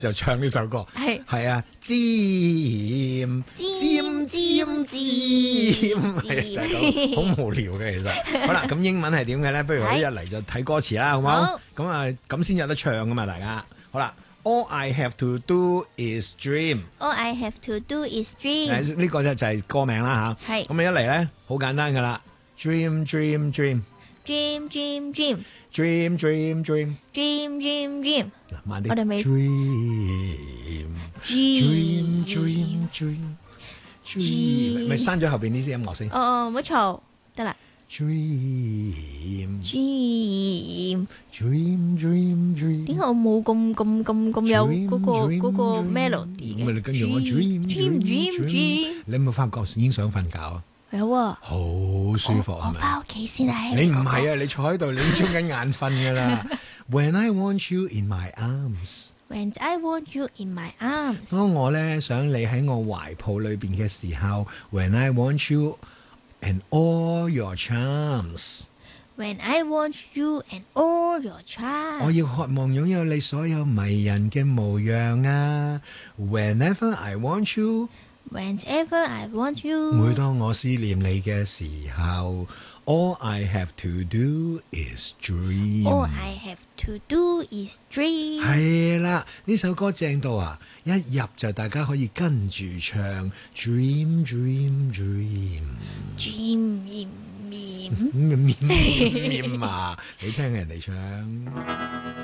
就唱呢首歌，係啊，尖係就係咁，好無聊嘅其實。好啦，咁英文係點嘅咧？不如我一嚟就睇歌詞啦，好唔好？咁啊，咁先有得唱噶嘛，大家。好啦。All I have to do is dream. All I have to do is dream. 呢個就係歌名啦吓。係。咁你一嚟咧，好簡單噶啦。Dream, dream, dream. Dream, dream, dream. Dream, dream, dream. Dream, dream, dream. 嗱，慢啲。 我哋未。 Dream, dream, dream. 咪刪咗後邊呢啲音樂先。 唔好嘈，得啦。 Dream, dream, dream, dream, dream。 點解我冇咁有嗰個 melody 嘅？ 咪你跟住我 dream, dream, dream。你有冇發覺已經想瞓覺啊？ 有啊， 好舒服係咪？ 我返屋企先啊！ 你唔係啊，你坐喺度，你已經睜緊眼瞓㗎啦。When I want you in my arms。 When I want you in my arms。 當我咧想你喺我懷抱裏邊嘅時候 ，When I want you and all your charms。 When I want you and all your charms。 我要渴望擁有你所有迷人嘅模樣啊 ！Whenever I want you。Whenever I want you。 每當我思念你嘅時候 ，All I have to do is dream。 All I have to do is dream。 係啦，呢首歌正到啊！一入就大家可以跟住唱 Dream Dream Dream。 Dream 面啊！你聽人哋唱。